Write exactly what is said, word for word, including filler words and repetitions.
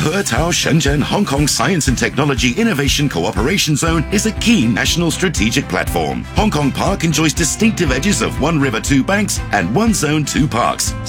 Hehetao Shenzhen Hong Kong Science and Technology Innovation Cooperation Zone is a key national strategic platform. Hong Kong Park enjoys distinctive edges of one river, two banks, and one zone, two parks.